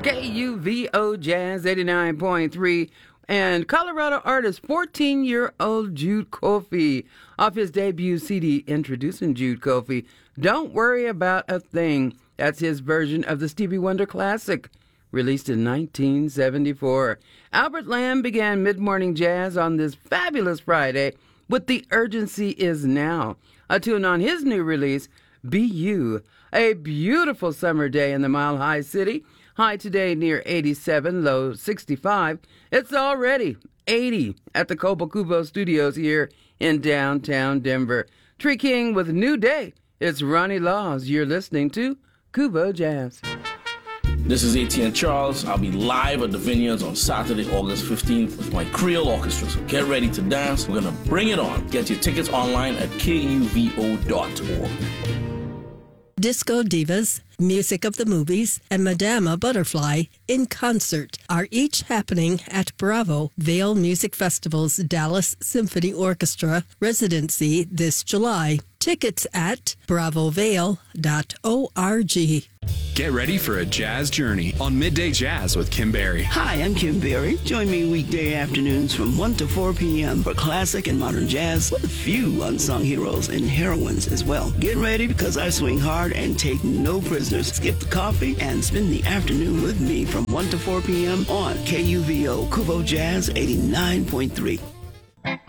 KUVO Jazz 89.3 and Colorado artist 14-year-old Jude Coffey off his debut CD introducing Jude Coffey. Don't Worry About a Thing. That's his version of the Stevie Wonder classic, released in 1974. Albert Lamb began mid-morning jazz on this fabulous Friday with The Urgency Is Now, a tune on his new release, Be You. A beautiful summer day in the Mile High City. High today near 87, low 65. It's already 80 at the Cobo Cubo Studios here in downtown Denver. Tree King with New Day. It's Ronnie Laws. You're listening to Cubo Jazz. This is ATN Charles. I'll be live at the Vineyards on Saturday, August 15th with my Creole Orchestra. So get ready to dance. We're going to bring it on. Get your tickets online at kuvo.org. Disco Divas, Music of the Movies, and Madama Butterfly in concert are each happening at Bravo Vale Music Festival's Dallas Symphony Orchestra residency this July. Tickets at bravovale.org. Get ready for a jazz journey on Midday Jazz with Kim Berry. Hi, I'm Kim Berry. Join me weekday afternoons from 1 to 4 p.m. for classic and modern jazz with a few unsung heroes and heroines as well. Get ready because I swing hard and take no prisoners. Skip the coffee and spend the afternoon with me from 1 to 4 p.m. on KUVO Cubo Jazz 89.3.